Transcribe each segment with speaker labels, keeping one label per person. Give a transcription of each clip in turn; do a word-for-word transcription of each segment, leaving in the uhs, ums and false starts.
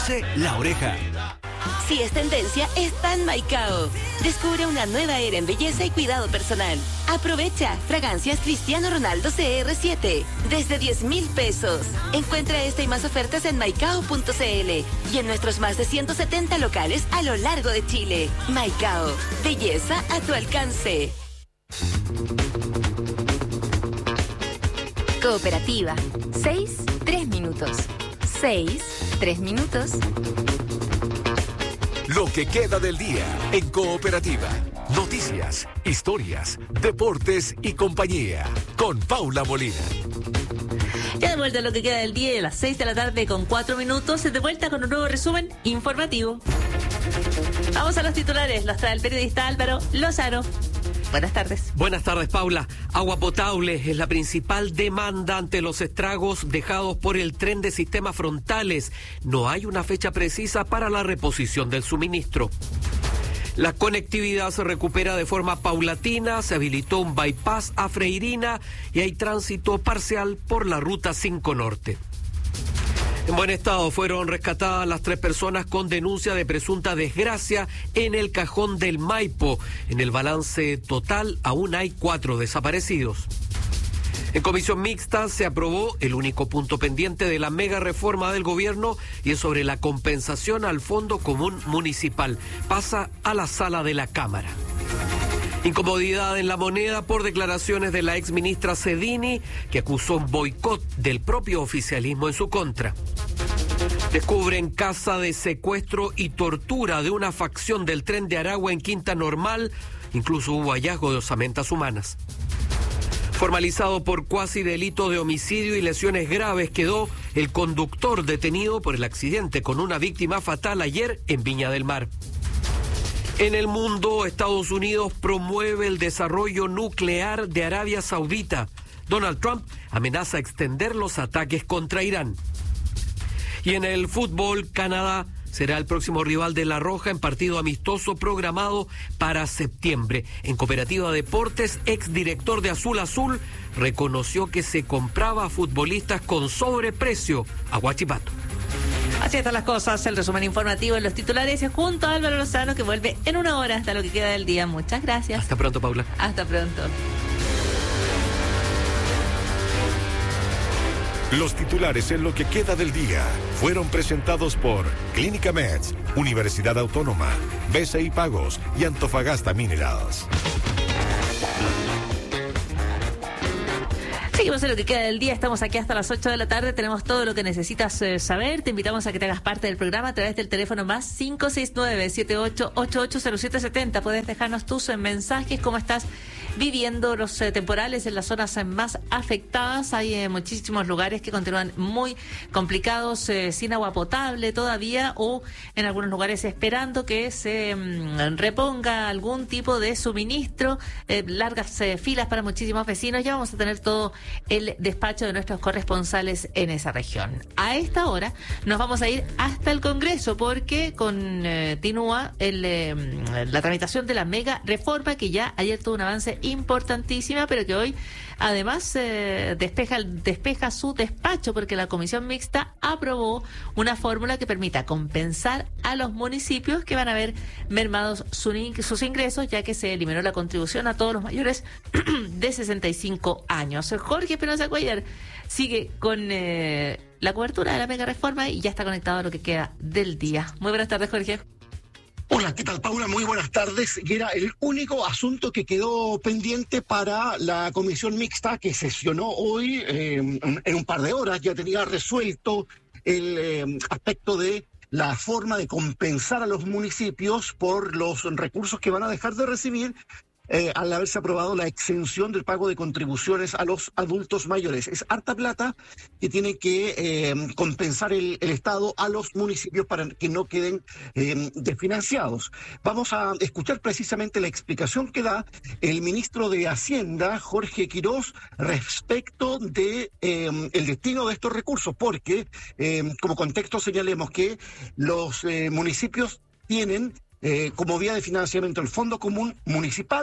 Speaker 1: Produce La Oreja.
Speaker 2: Si es tendencia, está en Maicao. Descubre una nueva era en belleza y cuidado personal. Aprovecha fragancias Cristiano Ronaldo C R siete desde diez mil pesos. Encuentra esta y más ofertas en maicao punto c l y en nuestros más de ciento setenta locales a lo largo de Chile. Maicao, belleza a tu alcance.
Speaker 3: Cooperativa. Seis, tres minutos. Seis, tres minutos.
Speaker 1: Lo que queda del día en Cooperativa. Noticias, historias, deportes y compañía. Con Paula Molina.
Speaker 4: Ya de vuelta a lo que queda del día, a las seis de la tarde con cuatro minutos. De vuelta con un nuevo resumen informativo. Vamos a los titulares. Los trae el periodista Álvaro Lozano. Buenas tardes.
Speaker 5: Buenas tardes, Paula. Agua potable es la principal demanda ante los estragos dejados por el tren de sistemas frontales. No hay una fecha precisa para la reposición del suministro. La conectividad se recupera de forma paulatina, se habilitó un bypass a Freirina y hay tránsito parcial por la ruta cinco Norte. En buen estado fueron rescatadas las tres personas con denuncia de presunta desgracia en el cajón del Maipo. En el balance total aún hay cuatro desaparecidos. En comisión mixta se aprobó el único punto pendiente de la mega reforma del gobierno y es sobre la compensación al Fondo Común Municipal. Pasa a la sala de la Cámara. Incomodidad en La Moneda por declaraciones de la exministra Cedini, que acusó un boicot del propio oficialismo en su contra. Descubren casa de secuestro y tortura de una facción del Tren de Aragua en Quinta Normal. Incluso hubo hallazgo de osamentas humanas. Formalizado por cuasi delito de homicidio y lesiones graves, quedó el conductor detenido por el accidente con una víctima fatal ayer en Viña del Mar. En el mundo, Estados Unidos promueve el desarrollo nuclear de Arabia Saudita. Donald Trump amenaza extender los ataques contra Irán. Y en el fútbol, Canadá será el próximo rival de La Roja en partido amistoso programado para septiembre. En Cooperativa Deportes, exdirector de Azul Azul reconoció que se compraba a futbolistas con sobreprecio a Huachipato.
Speaker 4: Así están las cosas, el resumen informativo en los titulares junto a Álvaro Lozano, que vuelve en una hora hasta lo que queda del día. Muchas gracias.
Speaker 5: Hasta pronto, Paula.
Speaker 4: Hasta pronto.
Speaker 1: Los titulares en lo que queda del día fueron presentados por Clínica Meds, Universidad Autónoma, B C I Pagos y Antofagasta Minerals.
Speaker 4: Seguimos en lo que queda del día, estamos aquí hasta las ocho de la tarde, tenemos todo lo que necesitas eh, saber, te invitamos a que te hagas parte del programa a través del teléfono más cinco seis nueve, siete ocho ocho ocho cero siete siete cero, puedes dejarnos tus eh, mensajes, cómo estás viviendo los eh, temporales en las zonas eh, más afectadas. Hay eh, muchísimos lugares que continúan muy complicados, eh, sin agua potable todavía, o en algunos lugares esperando que se mm, reponga algún tipo de suministro, eh, largas eh, filas para muchísimos vecinos. Ya vamos a tener todo el despacho de nuestros corresponsales en esa región. A esta hora nos vamos a ir hasta el Congreso porque continúa el, eh, la tramitación de la mega reforma, que ya ayer tuvo un avance importantísima, pero que hoy además eh, despeja, despeja su despacho porque la comisión mixta aprobó una fórmula que permita compensar a los municipios que van a ver mermados su, sus ingresos, ya que se eliminó la contribución a todos los mayores de sesenta y cinco años. Jorge Espinosa Cuellar sigue con eh, la cobertura de la mega reforma y ya está conectado a lo que queda del día. Muy buenas tardes, Jorge.
Speaker 6: Hola, ¿qué tal, Paula? Muy buenas tardes. Y era el único asunto que quedó pendiente para la comisión mixta que sesionó hoy eh, en un par de horas. Ya tenía resuelto el eh, aspecto de la forma de compensar a los municipios por los recursos que van a dejar de recibir Eh, al haberse aprobado la exención del pago de contribuciones a los adultos mayores. Es harta plata que tiene que eh, compensar el, el Estado a los municipios para que no queden eh, desfinanciados. Vamos a escuchar precisamente la explicación que da el ministro de Hacienda, Jorge Quirós, respecto de eh, el destino de estos recursos, porque eh, como contexto señalemos que los eh, municipios tienen Eh, como vía de financiamiento el Fondo Común Municipal,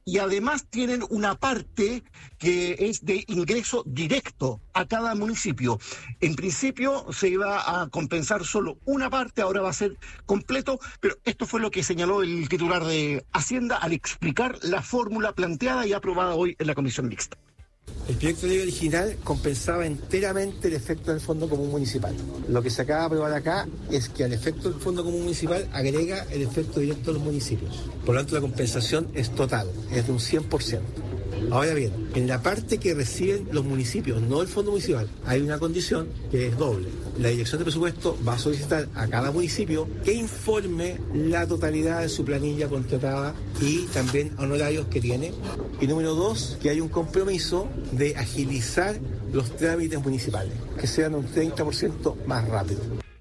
Speaker 6: y además tienen una parte que es de ingreso directo a cada municipio. En principio se iba a compensar solo una parte, ahora va a ser completo, pero esto fue lo que señaló el titular de Hacienda al explicar la fórmula planteada y aprobada hoy en la comisión mixta.
Speaker 7: El proyecto de ley original compensaba enteramente el efecto del Fondo Común Municipal. Lo que se acaba de aprobar acá es que al efecto del Fondo Común Municipal agrega el efecto directo de los municipios. Por lo tanto, la compensación es total, es de un cien por ciento. Ahora bien, en la parte que reciben los municipios, no el Fondo Municipal, hay una condición que es doble. La Dirección de Presupuesto va a solicitar a cada municipio que informe la totalidad de su planilla contratada y también honorarios que tiene. Y número dos, que hay un compromiso de agilizar los trámites municipales, que sean un treinta por ciento más rápido.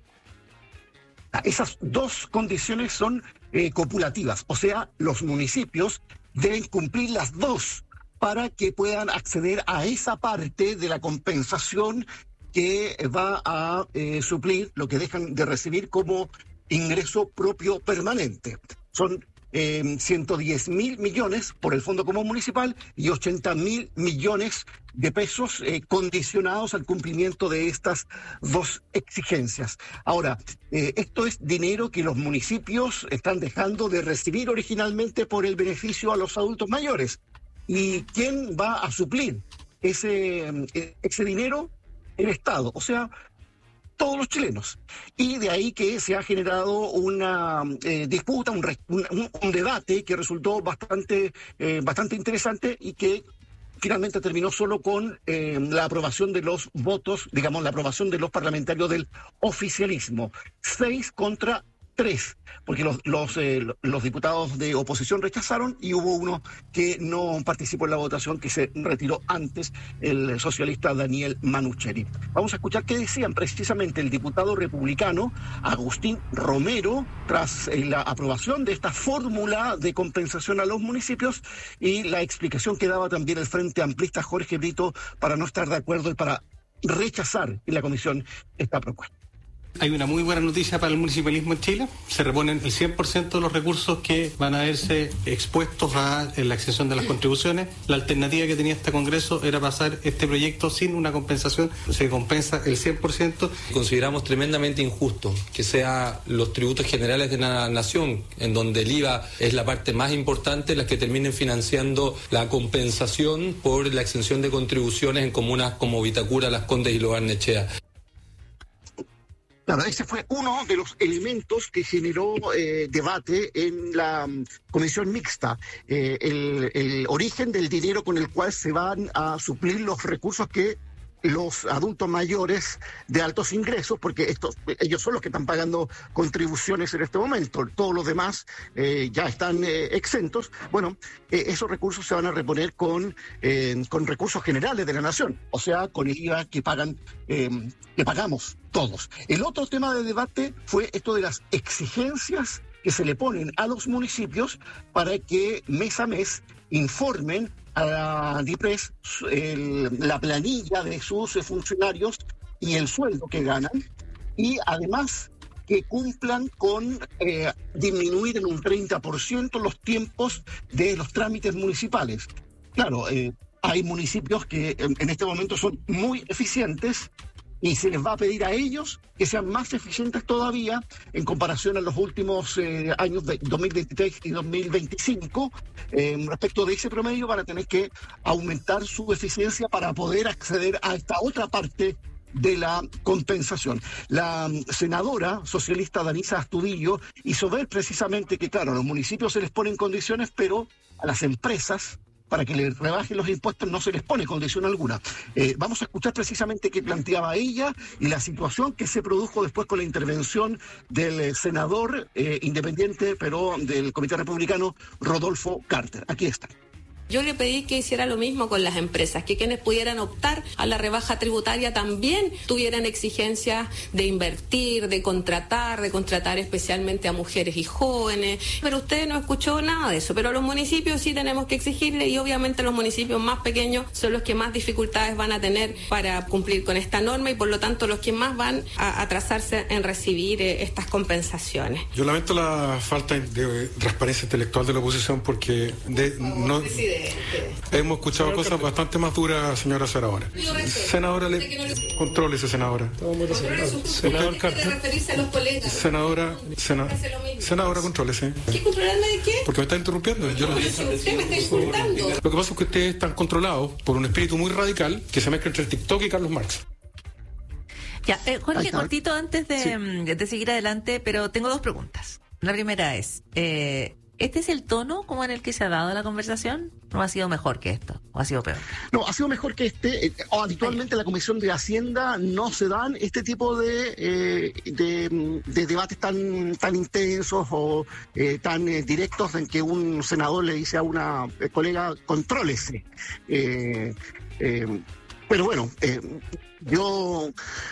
Speaker 6: Esas dos condiciones son eh, copulativas, o sea, los municipios deben cumplir las dos para que puedan acceder a esa parte de la compensación que va a eh, suplir lo que dejan de recibir como ingreso propio permanente. Son eh, ciento diez mil millones por el Fondo Común Municipal y ochenta mil millones de pesos eh, condicionados al cumplimiento de estas dos exigencias. Ahora, eh, esto es dinero que los municipios están dejando de recibir originalmente por el beneficio a los adultos mayores. ¿Y quién va a suplir ese, ese dinero? El Estado, o sea, todos los chilenos. Y de ahí que se ha generado una eh, disputa, un, un, un debate que resultó bastante, eh, bastante interesante y que finalmente terminó solo con eh, la aprobación de los votos, digamos, la aprobación de los parlamentarios del oficialismo. Seis contra tres, porque los, los, eh, los diputados de oposición rechazaron y hubo uno que no participó en la votación, que se retiró antes, el socialista Daniel Manucheri. Vamos a escuchar qué decían precisamente el diputado republicano Agustín Romero tras eh, la aprobación de esta fórmula de compensación a los municipios y la explicación que daba también el Frente Amplista Jorge Brito para no estar de acuerdo y para rechazar en la comisión esta propuesta.
Speaker 8: Hay una muy buena noticia para el municipalismo en Chile. Se reponen el cien por ciento de los recursos que van a verse expuestos a la exención de las contribuciones. La alternativa que tenía este Congreso era pasar este proyecto sin una compensación. Se compensa el cien por ciento.
Speaker 9: Consideramos tremendamente injusto que sean los tributos generales de la nación, en donde el I V A es la parte más importante, las que terminen financiando la compensación por la exención de contribuciones en comunas como Vitacura, Las Condes y Lo Barnechea.
Speaker 6: Claro, ese fue uno de los elementos que generó eh, debate en la um, comisión mixta, eh, el, el origen del dinero con el cual se van a suplir los recursos que los adultos mayores de altos ingresos, porque estos, ellos son los que están pagando contribuciones en este momento, todos los demás eh, ya están eh, exentos. Bueno, eh, esos recursos se van a reponer con, eh, con recursos generales de la nación, o sea, con el I V A que pagan, eh, que pagamos todos. El otro tema de debate fue esto de las exigencias que se le ponen a los municipios para que mes a mes informen a la DIPRES el, la planilla de sus funcionarios y el sueldo que ganan, y además que cumplan con eh, disminuir en un treinta por ciento los tiempos de los trámites municipales. Claro, eh, hay municipios que en, en este momento son muy eficientes y se les va a pedir a ellos que sean más eficientes todavía en comparación a los últimos eh, años de dos mil veintitrés y dos mil veinticinco. Eh, respecto de ese promedio van a tener que aumentar su eficiencia para poder acceder a esta otra parte de la compensación. La senadora socialista Danisa Astudillo hizo ver precisamente que, claro, a los municipios se les ponen condiciones, pero a las empresas, para que le rebajen los impuestos, no se les pone condición alguna. Eh, vamos a escuchar precisamente qué planteaba ella y la situación que se produjo después con la intervención del eh, senador eh, independiente, pero del Comité Republicano, Rodolfo Carter. Aquí está.
Speaker 10: Yo le pedí que hiciera lo mismo con las empresas, que quienes pudieran optar a la rebaja tributaria también tuvieran exigencias de invertir, de contratar, de contratar especialmente a mujeres y jóvenes. Pero usted no escuchó nada de eso. Pero a los municipios sí tenemos que exigirle, y obviamente los municipios más pequeños son los que más dificultades van a tener para cumplir con esta norma, y por lo tanto los que más van a atrasarse en recibir eh, estas compensaciones.
Speaker 11: Yo lamento la falta de transparencia intelectual de la oposición, porque de, no, hemos escuchado cosas bastante más duras, señora senadora. Senadora, le, contrólese, senadora. Senador Carter. Senadora, sena, senadora, contrólese.
Speaker 10: ¿Qué controlarme de qué?
Speaker 11: Porque me está interrumpiendo. Yo lo,
Speaker 10: usted me está insultando.
Speaker 11: Lo que pasa es que ustedes están controlados por un espíritu muy radical que se mezcla entre TikTok y Carlos Marx.
Speaker 4: Ya, eh, Jorge, cortito antes de, sí. de seguir adelante, pero tengo dos preguntas. La primera es, eh, ¿este es el tono como en el que se ha dado la conversación? ¿No ha sido mejor que esto? ¿O ha sido peor?
Speaker 6: No, ha sido mejor que este. Eh, habitualmente en la Comisión de Hacienda no se dan este tipo de, eh, de, de debates tan, tan intensos o eh, tan eh, directos, en que un senador le dice a una eh, colega, contrólese. Eh, eh, pero bueno, eh, dio,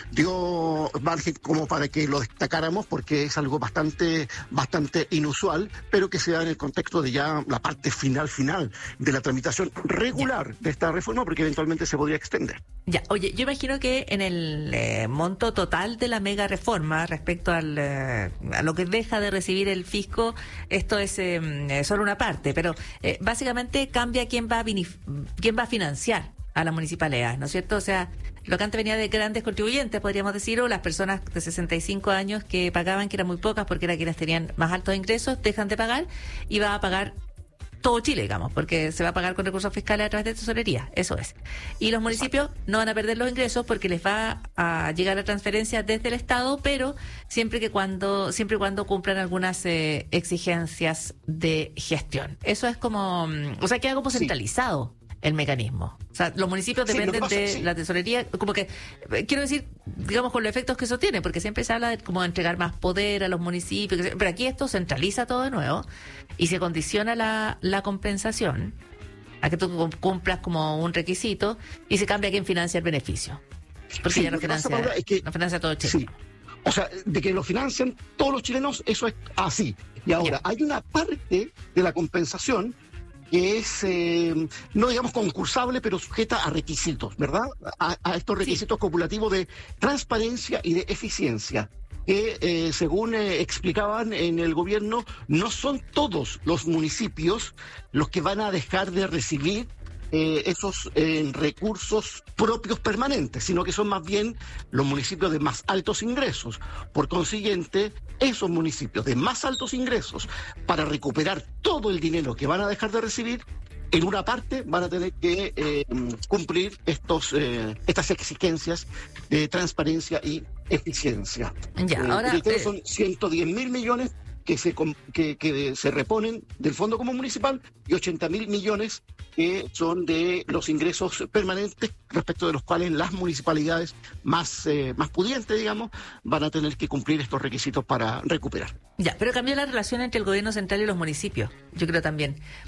Speaker 6: dio margen como para que lo destacáramos, porque es algo bastante, bastante inusual, pero que se da en el contexto de ya la parte final, final de la tramitación regular de esta reforma, porque eventualmente se podría extender.
Speaker 4: Ya, oye, yo imagino que en el eh, monto total de la mega reforma respecto al, eh, a lo que deja de recibir el fisco, esto es eh, solo una parte, pero eh, básicamente cambia quién va a vinif- quién va a financiar a las municipalidades, ¿no es cierto? O sea, lo que antes venía de grandes contribuyentes, podríamos decir, o las personas de sesenta y cinco años que pagaban, que eran muy pocas porque eran quienes tenían más altos ingresos, dejan de pagar y va a pagar todo Chile, digamos, porque se va a pagar con recursos fiscales a través de tesorería, eso es. Y los municipios no van a perder los ingresos porque les va a llegar la transferencia desde el Estado, pero siempre que cuando siempre y cuando cumplan algunas eh, exigencias de gestión. Eso es como, o sea, queda como centralizado. Sí. El mecanismo. O sea, los municipios dependen sí, pasa, de sí. la tesorería, como que, quiero decir, digamos, con los efectos que eso tiene, porque siempre se habla de como de entregar más poder a los municipios, pero aquí esto centraliza todo de nuevo y se condiciona la, la compensación a que tú cumplas como un requisito y se cambia a quién financia el beneficio. Porque sí, ya no financia, pasa, Paula, es que, no financia todo Chile.
Speaker 6: Sí. O sea, de que lo financian todos los chilenos, eso es así. Y ahora, ya. hay una parte de la compensación que es, eh, no digamos concursable, pero sujeta a requisitos, ¿verdad? A, a estos requisitos sí. copulativos de transparencia y de eficiencia, que eh, según eh, explicaban en el gobierno, no son todos los municipios los que van a dejar de recibir Eh, esos eh, recursos propios permanentes, sino que son más bien los municipios de más altos ingresos. Por consiguiente, esos municipios de más altos ingresos, para recuperar todo el dinero que van a dejar de recibir, en una parte van a tener que eh, cumplir estos eh, estas exigencias de transparencia y eficiencia.
Speaker 4: Ya, eh, ahora
Speaker 6: eh, son ciento diez mil millones que se que, que se reponen del Fondo Común Municipal y ochenta mil millones que son de los ingresos permanentes, respecto de los cuales las municipalidades más, eh, más pudientes, digamos, van a tener que cumplir estos requisitos para recuperar.
Speaker 4: Ya, pero cambió la relación entre el gobierno central y los municipios, yo creo también.